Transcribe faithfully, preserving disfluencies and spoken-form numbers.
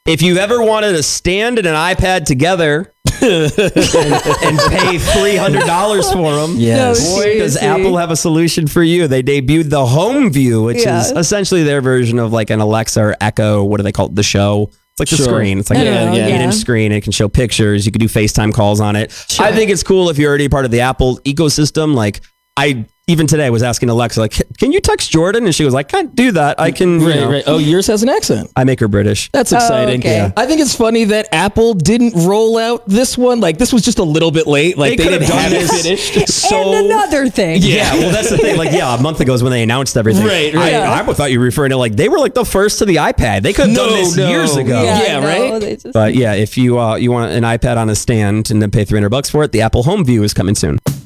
if you've ever wanted a stand and an iPad together and, and pay three hundred dollars for them, yes. No, boy, does Apple have a solution for you. They debuted the Home View, which Yeah. is essentially their version of like an Alexa or Echo. What do they call it? The Show. It's like the Sure. screen. It's like I an don't know, eight yeah. inch screen. It can show pictures. You can do FaceTime calls on it. Sure. I think it's cool if you're already part of the Apple ecosystem. Like I even today was asking Alexa, like, can you text Jordan? And she was like, can't do that. I can, you Right, know, right. Oh, yours has an accent. I make her British. That's exciting. okay. Yeah. I think it's funny that Apple didn't roll out this one. Like, this was just a little bit late. Like, they, They could've didn't done have it this. finished. So and another thing. Yeah, well, that's the thing. Like, yeah, a month ago is when they announced everything. Right, right. I, I thought you were referring to like they were like the first to the iPad. They could have No, done this no. years ago. Yeah, Yeah, I know, right? they just- But yeah, if you uh, you want an iPad on a stand and then pay three hundred bucks for it, the Apple Home View is coming soon.